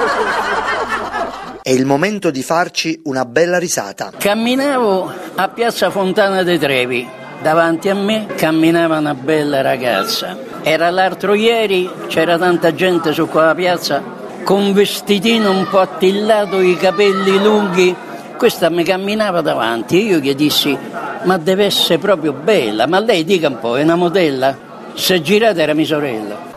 È il momento di farci una bella risata. Camminavo a Piazza Fontana dei Trevi. Davanti a me camminava una bella ragazza. Era l'altro ieri, c'era tanta gente su quella piazza con un vestitino un po' attillato, i capelli lunghi. Questa mi camminava davanti. Io gli dissi: ma deve essere proprio bella, ma lei dica un po', è una modella? Si è girata, era mia sorella.